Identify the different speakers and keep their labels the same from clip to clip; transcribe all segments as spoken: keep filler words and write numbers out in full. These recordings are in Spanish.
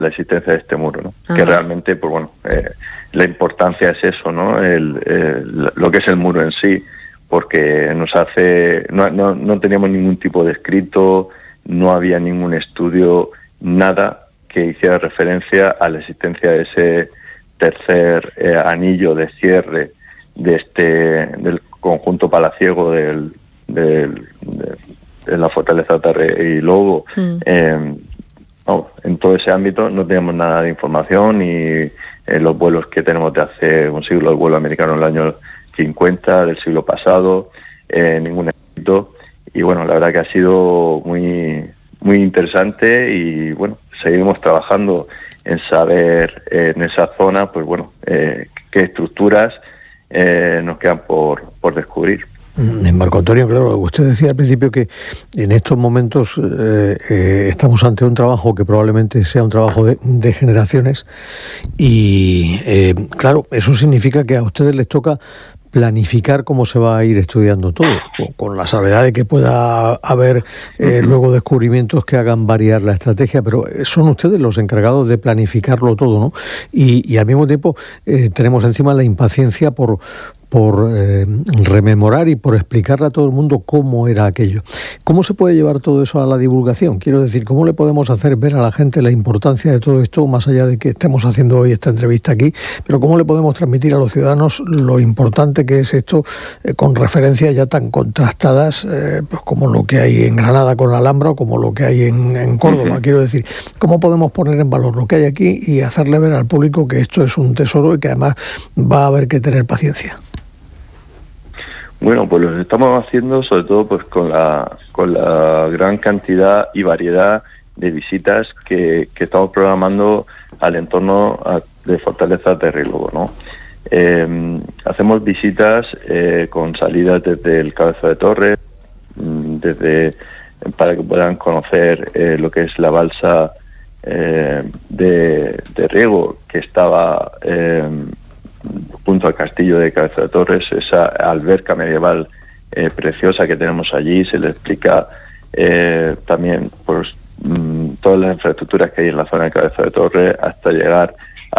Speaker 1: la existencia de este muro, ¿no? Ajá. Que realmente, pues bueno, eh, la importancia es eso, ¿no? El, el, lo que es el muro en sí, porque nos hace, no, no, no teníamos ningún tipo de escrito, no había ningún estudio, nada que hiciera referencia a la existencia de ese tercer eh, anillo de cierre de este del conjunto palaciego del, del de, de la fortaleza Tarre y Lobo. Mm. Eh, no, en todo ese ámbito no teníamos nada de información, y en los vuelos que tenemos de hace un siglo, el vuelo americano en el año cincuenta del siglo pasado, eh, ningún escrito. Y bueno, la verdad que ha sido muy muy interesante, y bueno, seguimos trabajando en saber eh, en esa zona, pues bueno, eh, qué estructuras eh, nos quedan por, por descubrir.
Speaker 2: En Marco Antonio, claro, usted decía al principio que en estos momentos eh, eh, estamos ante un trabajo que probablemente sea un trabajo de, de generaciones, y eh, claro, eso significa que a ustedes les toca planificar cómo se va a ir estudiando todo, con la salvedad de que pueda haber eh, luego descubrimientos que hagan variar la estrategia, pero son ustedes los encargados de planificarlo todo, ¿no? Y, y al mismo tiempo eh, tenemos encima la impaciencia por por eh, rememorar y por explicarle a todo el mundo cómo era aquello. ¿Cómo se puede llevar todo eso a la divulgación? Quiero decir, ¿cómo le podemos hacer ver a la gente la importancia de todo esto, más allá de que estemos haciendo hoy esta entrevista aquí, pero cómo le podemos transmitir a los ciudadanos lo importante que es esto, eh, con referencias ya tan contrastadas eh, pues como lo que hay en Granada con la Alhambra o como lo que hay en, en Córdoba? Uh-huh. Quiero decir, ¿cómo podemos poner en valor lo que hay aquí y hacerle ver al público que esto es un tesoro y que además va a haber que tener paciencia?
Speaker 1: Bueno, pues lo estamos haciendo sobre todo pues con la con la gran cantidad y variedad de visitas que, que estamos programando al entorno de Fortaleza Tarre y Lobo, ¿no? Eh, hacemos visitas eh, con salidas desde el Cabezo de Torre, desde para que puedan conocer eh, lo que es la balsa eh, de, de riego que estaba eh, junto al castillo de Cabeza de Torres, esa alberca medieval eh, preciosa que tenemos allí. Se le explica eh, también pues mmm, todas las infraestructuras que hay en la zona de Cabeza de Torres hasta llegar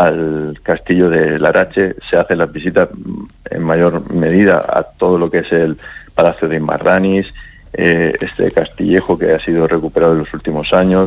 Speaker 1: al castillo de Larache. Se hacen las visitas en mayor medida a todo lo que es el Palacio de Inmarranis, eh, este castillejo que ha sido recuperado en los últimos años,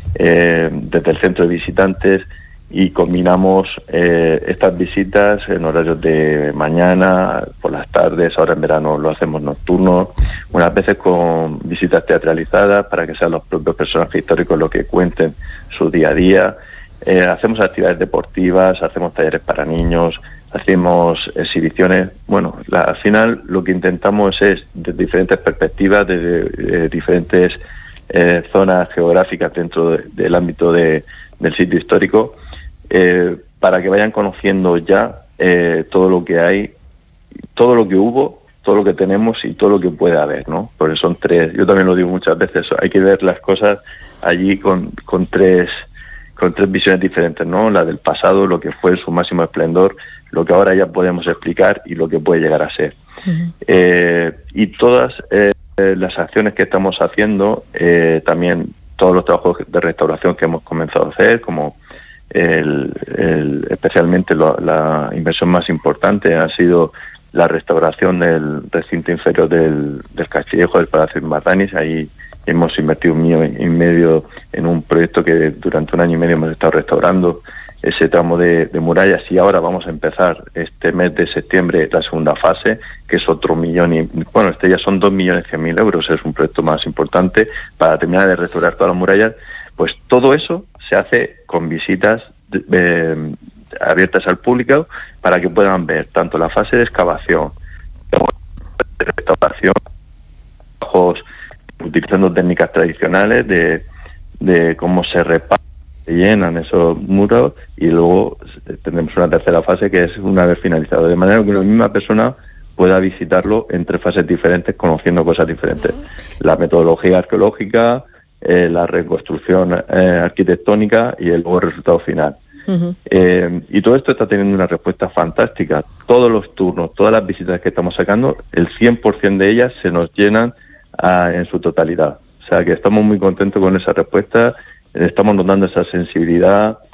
Speaker 1: eh, desde el centro de visitantes. Y combinamos eh, estas visitas en horarios de mañana, por las tardes, ahora en verano lo hacemos nocturno, unas veces con visitas teatralizadas para que sean los propios personajes históricos los que cuenten su día a día. Eh, hacemos actividades deportivas, hacemos talleres para niños, hacemos exhibiciones. Bueno, la, al final lo que intentamos es, desde diferentes perspectivas, desde de diferentes eh, zonas geográficas dentro de, del ámbito de, del sitio histórico, Eh, para que vayan conociendo ya eh, todo lo que hay, todo lo que hubo, todo lo que tenemos y todo lo que puede haber, ¿no? Porque son tres, yo también lo digo muchas veces, hay que ver las cosas allí con, con tres con tres visiones diferentes, ¿no? La del pasado, lo que fue en su máximo esplendor, lo que ahora ya podemos explicar y lo que puede llegar a ser. Uh-huh. Eh, y todas eh, las acciones que estamos haciendo, eh, también todos los trabajos de restauración que hemos comenzado a hacer, como El, el, especialmente lo, la inversión más importante ha sido la restauración del recinto inferior del, del castillejo del Palacio de Inmarranis. Ahí hemos invertido un millón y medio en un proyecto que durante un año y medio hemos estado restaurando ese tramo de, de murallas, y ahora vamos a empezar este mes de septiembre la segunda fase, que es otro millón y bueno, este ya son dos millones cien mil euros, es un proyecto más importante para terminar de restaurar todas las murallas. Pues todo eso se hace con visitas eh, abiertas al público para que puedan ver tanto la fase de excavación como de restauración, trabajos utilizando técnicas tradicionales de, de cómo se reparan, se llenan esos muros, y luego tendremos una tercera fase que es una vez finalizado, de manera que la misma persona pueda visitarlo en tres fases diferentes, conociendo cosas diferentes. La metodología arqueológica, Eh, la reconstrucción eh, arquitectónica y el luego resultado final. Uh-huh. Eh, y todo esto está teniendo una respuesta fantástica. Todos los turnos, todas las visitas que estamos sacando, el cien por ciento de ellas se nos llenan a, en su totalidad. O sea que estamos muy contentos con esa respuesta estamos notando esa sensibilidad